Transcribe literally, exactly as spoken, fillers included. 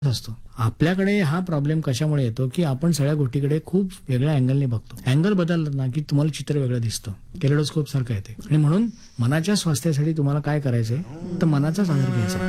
असतो. आपल्याकडे हा प्रॉब्लेम कशामुळे येतो की आपण सगळ्या गोष्टीकडे खूप वेगळ्या अँगलने बघतो. अँगल बदलला ना की तुम्हाला चित्र वेगळं दिसतं, केलेडोस्कोप सारखं येते. आणि म्हणून मनाच्या स्वास्थ्यासाठी तुम्हाला काय करायचंय तर मनाचाच आधार घ्यायचा.